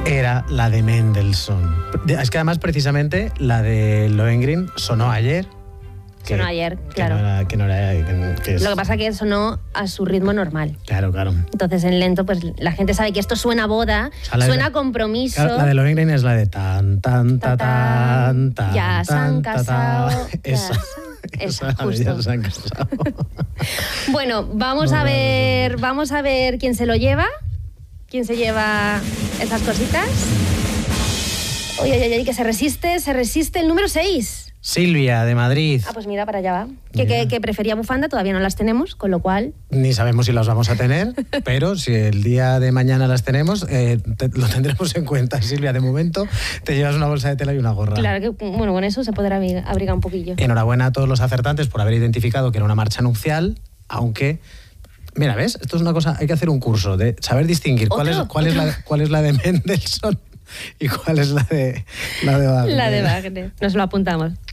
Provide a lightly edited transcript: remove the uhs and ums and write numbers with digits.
era la de Mendelssohn. Es que además precisamente la de Lohengrin sonó ayer. Sonó ayer, claro. Lo que pasa es que sonó a su ritmo normal. Claro. Entonces en lento, pues la gente sabe que esto suena a boda, suena a compromiso. Claro, la de Lohengrin es la de tan, tan, ta, tan, tan. Ya se han casado. Esa, justo. Ya se han casado. Bueno, vamos a ver quién se lo lleva. ¿Quién se lleva esas cositas? Oye, que se resiste el número 6. Silvia, de Madrid. Pues mira, para allá va. Que prefería bufanda, todavía no las tenemos, con lo cual... Ni sabemos si las vamos a tener, pero si el día de mañana las tenemos, lo tendremos en cuenta, Silvia. De momento te llevas una bolsa de tela y una gorra. Claro que, bueno, con eso se podrá abrigar un poquillo. Enhorabuena a todos los acertantes por haber identificado que era una marcha nupcial, aunque... Mira, ¿ves? Esto es una cosa, hay que hacer un curso de saber distinguir cuál es la de Mendelssohn y cuál es la de Wagner. La de Wagner. Nos lo apuntamos.